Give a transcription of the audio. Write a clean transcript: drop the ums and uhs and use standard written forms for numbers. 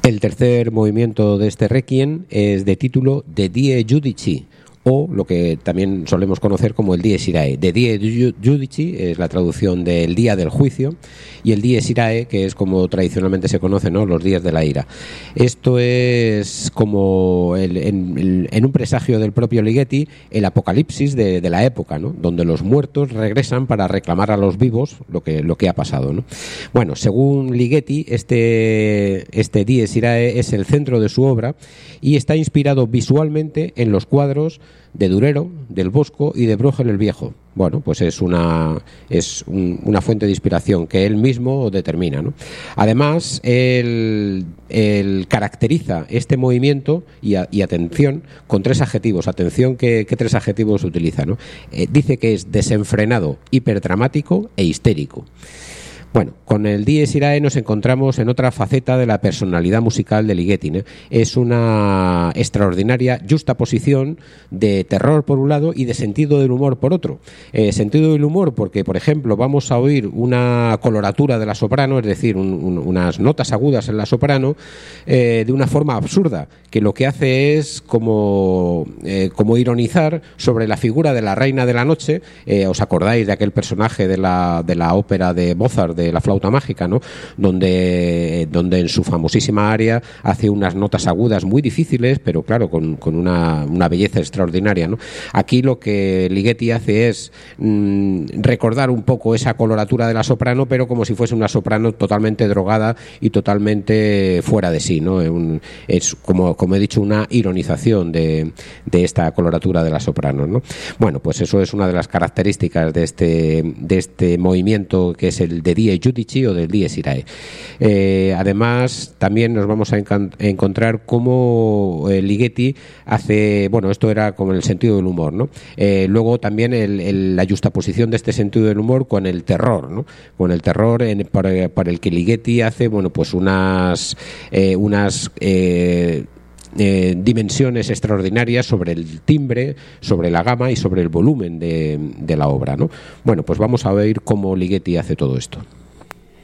El tercer movimiento de este Requiem es de título De Die Judici, o lo que también solemos conocer como el Dies Irae. De Die Judici es la traducción del día del juicio, y el Dies Irae, que es como tradicionalmente se conoce, ¿no?, los días de la ira. Esto es como en un presagio del propio Ligeti, el apocalipsis de la época, ¿no?, donde los muertos regresan para reclamar a los vivos lo que ha pasado, ¿no? Bueno, según Ligeti, este Dies Irae es el centro de su obra y está inspirado visualmente en los cuadros de Durero, del Bosco y de Bruegel el Viejo. Bueno, pues es una fuente de inspiración que él mismo determina, ¿no? Además, él caracteriza este movimiento y atención con 3 adjetivos. Atención, ¿qué 3 adjetivos utiliza, ¿no? Dice que es desenfrenado, hiperdramático e histérico. Bueno, con el Dies Irae nos encontramos en otra faceta de la personalidad musical de Ligeti, ¿no? Es una extraordinaria justaposición de terror por un lado y de sentido del humor por otro. Sentido del humor porque, por ejemplo, vamos a oír una coloratura de la soprano, es decir, unas notas agudas en la soprano, de una forma absurda, que lo que hace es como ironizar sobre la figura de la reina de la noche. ¿Os acordáis de aquel personaje de la ópera de Mozart, de la flauta mágica, ¿no?, donde en su famosísima aria hace unas notas agudas muy difíciles, pero claro, con una belleza extraordinaria, ¿no? Aquí lo que Ligeti hace es recordar un poco esa coloratura de la soprano, pero como si fuese una soprano totalmente drogada y totalmente fuera de sí, ¿no? Es como he dicho, una ironización de esta coloratura de la soprano, ¿no? Bueno, pues eso es una de las características de este movimiento, que es el de Die Judici o del Dies Irae. Además, también nos vamos a encontrar cómo Ligeti hace, bueno, esto era como en el sentido del humor, ¿no? Luego también la justaposición de este sentido del humor con el terror, ¿no? Con el terror por el que Ligeti hace, bueno, pues unas dimensiones extraordinarias sobre el timbre, sobre la gama y sobre el volumen de la obra, ¿no? Bueno, pues vamos a ver cómo Ligeti hace todo esto.